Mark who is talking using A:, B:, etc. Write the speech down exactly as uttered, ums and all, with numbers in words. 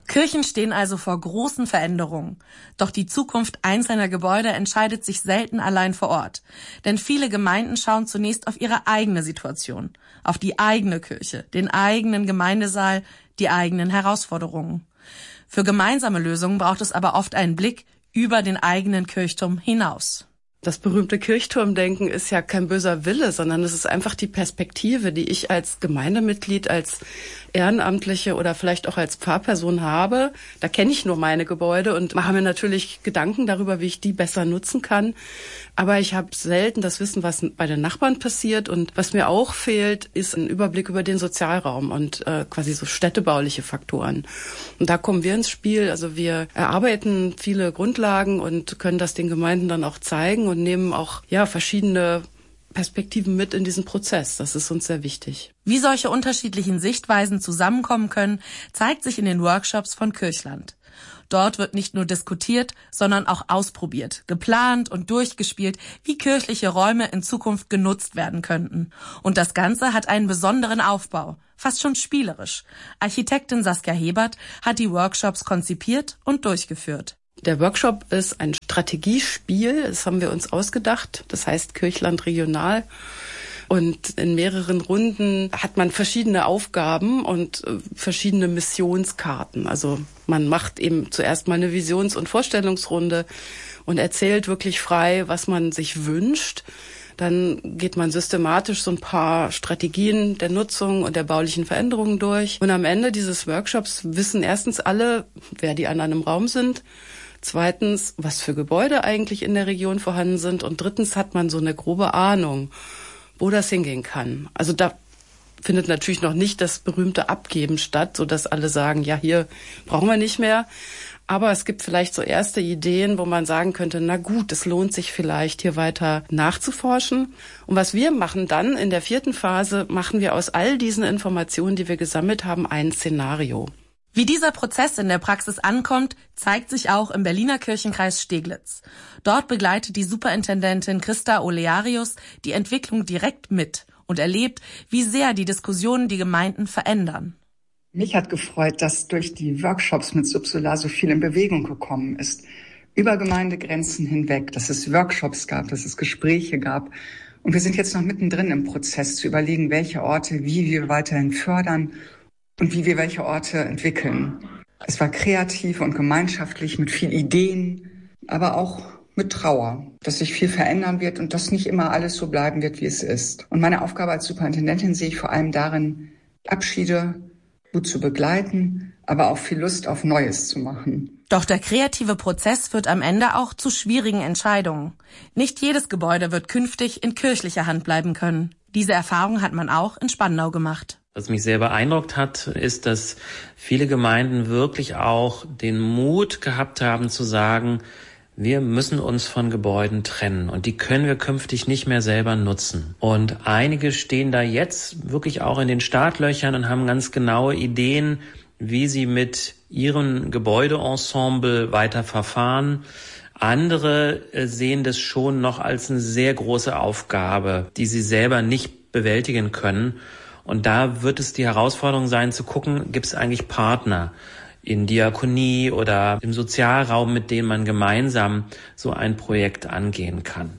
A: Kirchen stehen also vor großen Veränderungen. Doch die Zukunft einzelner Gebäude entscheidet sich selten allein vor Ort. Denn viele Gemeinden schauen zunächst auf ihre eigene Situation, auf die eigene Kirche, den eigenen Gemeindesaal, die eigenen Herausforderungen. Für gemeinsame Lösungen braucht es aber oft einen Blick über den eigenen Kirchturm hinaus.
B: Das berühmte Kirchturmdenken ist ja kein böser Wille, sondern es ist einfach die Perspektive, die ich als Gemeindemitglied, als Ehrenamtliche oder vielleicht auch als Pfarrperson habe. Da kenne ich nur meine Gebäude und mache mir natürlich Gedanken darüber, wie ich die besser nutzen kann. Aber ich habe selten das Wissen, was bei den Nachbarn passiert. Und was mir auch fehlt, ist ein Überblick über den Sozialraum und äh, quasi so städtebauliche Faktoren. Und da kommen wir ins Spiel. Also wir erarbeiten viele Grundlagen und können das den Gemeinden dann auch zeigen und nehmen auch ja verschiedene Perspektiven mit in diesen Prozess. Das ist uns sehr wichtig.
A: Wie solche unterschiedlichen Sichtweisen zusammenkommen können, zeigt sich in den Workshops von Kirchland. Dort wird nicht nur diskutiert, sondern auch ausprobiert, geplant und durchgespielt, wie kirchliche Räume in Zukunft genutzt werden könnten. Und das Ganze hat einen besonderen Aufbau, fast schon spielerisch. Architektin Saskia Hebert hat die Workshops konzipiert und durchgeführt.
B: Der Workshop ist ein Strategiespiel, das haben wir uns ausgedacht, das heißt Kirchland Regional. Und in mehreren Runden hat man verschiedene Aufgaben und verschiedene Missionskarten. Also man macht eben zuerst mal eine Visions- und Vorstellungsrunde und erzählt wirklich frei, was man sich wünscht. Dann geht man systematisch so ein paar Strategien der Nutzung und der baulichen Veränderungen durch. Und am Ende dieses Workshops wissen erstens alle, wer die anderen im Raum sind. Zweitens, was für Gebäude eigentlich in der Region vorhanden sind. Und drittens hat man so eine grobe Ahnung, wo das hingehen kann. Also da findet natürlich noch nicht das berühmte Abgeben statt, sodass alle sagen, ja, hier brauchen wir nicht mehr. Aber es gibt vielleicht so erste Ideen, wo man sagen könnte, na gut, es lohnt sich vielleicht, hier weiter nachzuforschen. Und was wir machen dann in der vierten Phase, machen wir aus all diesen Informationen, die wir gesammelt haben, ein Szenario.
A: Wie dieser Prozess in der Praxis ankommt, zeigt sich auch im Berliner Kirchenkreis Steglitz. Dort begleitet die Superintendentin Christa Olearius die Entwicklung direkt mit und erlebt, wie sehr die Diskussionen die Gemeinden verändern.
C: Mich hat gefreut, dass durch die Workshops mit Subsolar so viel in Bewegung gekommen ist. Über Gemeindegrenzen hinweg, dass es Workshops gab, dass es Gespräche gab. Und wir sind jetzt noch mittendrin im Prozess zu überlegen, welche Orte, wie wir weiterhin fördern und wie wir welche Orte entwickeln. Es war kreativ und gemeinschaftlich mit viel Ideen, aber auch mit Trauer, dass sich viel verändern wird und dass nicht immer alles so bleiben wird, wie es ist. Und meine Aufgabe als Superintendentin sehe ich vor allem darin, Abschiede gut zu begleiten, aber auch viel Lust auf Neues zu machen.
A: Doch der kreative Prozess führt am Ende auch zu schwierigen Entscheidungen. Nicht jedes Gebäude wird künftig in kirchlicher Hand bleiben können. Diese Erfahrung hat man auch in Spandau gemacht.
D: Was mich sehr beeindruckt hat, ist, dass viele Gemeinden wirklich auch den Mut gehabt haben zu sagen, wir müssen uns von Gebäuden trennen und die können wir künftig nicht mehr selber nutzen. Und einige stehen da jetzt wirklich auch in den Startlöchern und haben ganz genaue Ideen, wie sie mit ihrem Gebäudeensemble weiter verfahren. Andere sehen das schon noch als eine sehr große Aufgabe, die sie selber nicht bewältigen können. Und da wird es die Herausforderung sein, zu gucken, gibt es eigentlich Partner in Diakonie oder im Sozialraum, mit denen man gemeinsam so ein Projekt angehen kann.